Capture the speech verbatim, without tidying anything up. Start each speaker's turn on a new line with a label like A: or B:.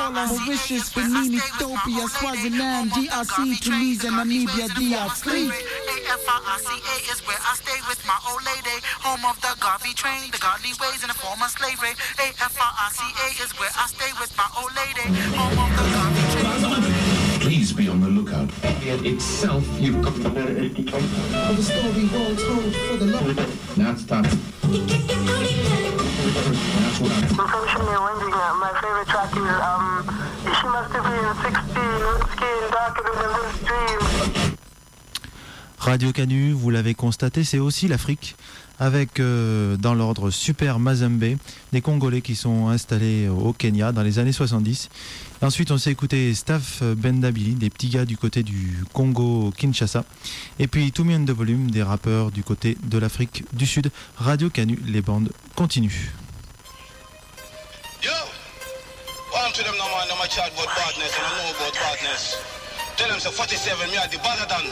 A: Angola, Mauritius, Benin, Ethiopia, Swaziland, D R C, Tunisia, Namibia, D R C.
B: A F R I C A is where I stay with my old lady, home of the Garvey train, the godly ways in the form of slavery. A F R I C A is where I stay with my old lady, home of the Garvey train.
C: Please be on the lookout. Elliot itself, you've got the
A: For the story well told, for the love.
C: Now it's time. That's what I'm.
D: I'm from Shimei Wending. My favorite track is um, She Must Have Been sixteen, Skin Darker Than This Dream.
E: Radio Canu, vous l'avez constaté, c'est aussi l'Afrique, avec euh, dans l'ordre Super Mazembe, des Congolais qui sont installés au Kenya dans les années soixante-dix. Et ensuite, on s'est écouté Staff Bendabili, des petits gars du côté du Congo-Kinshasa. Et puis Tumi and the Volume, des rappeurs du côté de l'Afrique du Sud. Radio Canu, les bandes continuent.
F: Yo, welcome to them no man, no man chat about badness and I know about badness. Tell them so forty-seven, me at the Baladan.